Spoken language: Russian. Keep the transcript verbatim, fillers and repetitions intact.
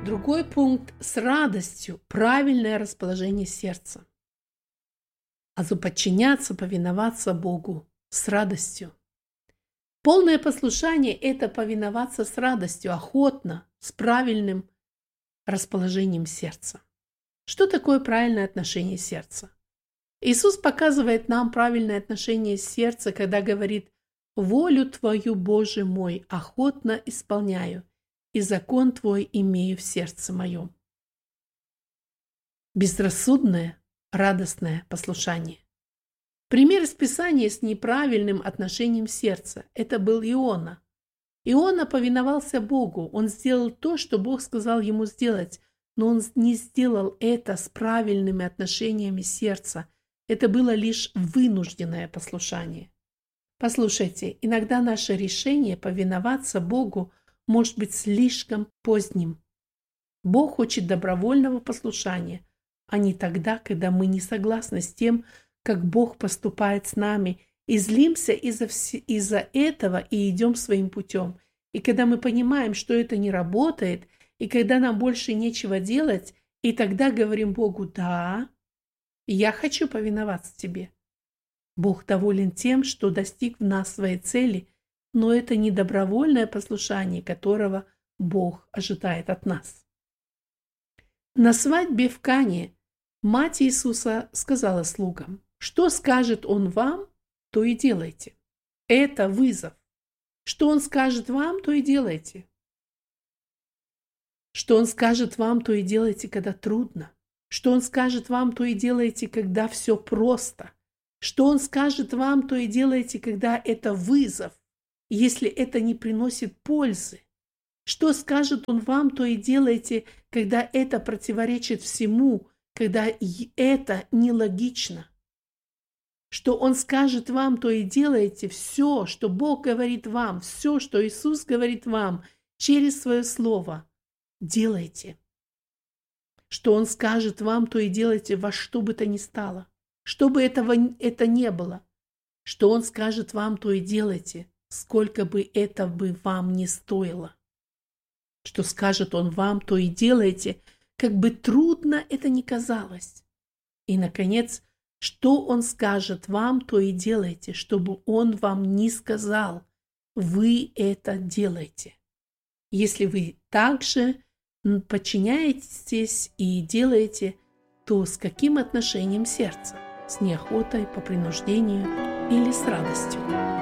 Другой пункт – с радостью, правильное расположение сердца. А за подчиняться, повиноваться Богу с радостью. Полное послушание – это повиноваться с радостью, охотно, с правильным расположением сердца. Что такое правильное отношение сердца? Иисус показывает нам правильное отношение сердца, когда говорит: «Волю Твою, Боже мой, охотно исполняю, и закон Твой имею в сердце моем». Безрассудное, радостное послушание. Пример из Писания с неправильным отношением сердца – это был Иона. Иона повиновался Богу, он сделал то, что Бог сказал ему сделать, но он не сделал это с правильными отношениями сердца. Это было лишь вынужденное послушание. Послушайте, иногда наше решение повиноваться Богу может быть слишком поздним. Бог хочет добровольного послушания, а не тогда, когда мы не согласны с тем, как Бог поступает с нами, и злимся из-за, вс- из-за этого и идем своим путем. И когда мы понимаем, что это не работает, и когда нам больше нечего делать, и тогда говорим Богу: «Да, я хочу повиноваться Тебе». Бог доволен тем, что достиг в нас своей цели, но это не добровольное послушание, которого Бог ожидает от нас. На свадьбе в Кане мать Иисуса сказала слугам: «Что скажет Он вам, то и делайте». Это вызов. Что Он скажет вам, то и делайте. Что Он скажет вам, то и делайте, когда трудно. Что Он скажет вам, то и делайте, когда все просто. Что Он скажет вам, то и делайте, когда это вызов, если это не приносит пользы. Что скажет Он вам, то и делайте, когда это противоречит всему, когда это нелогично. Что Он скажет вам, то и делайте. Все, что Бог говорит вам, все, что Иисус говорит вам через Свое Слово, делайте. Что Он скажет вам, то и делайте во что бы то ни стало. Что бы этого это не было. Что Он скажет вам, то и делайте, сколько бы это бы вам не стоило. Что скажет Он вам, то и делайте, как бы трудно это ни казалось. И, наконец, что Он скажет вам, то и делайте, чтобы Он вам не сказал, вы это делаете. Если вы также подчиняетесь и делаете, то с каким отношением сердца? С неохотой, по принуждению или с радостью?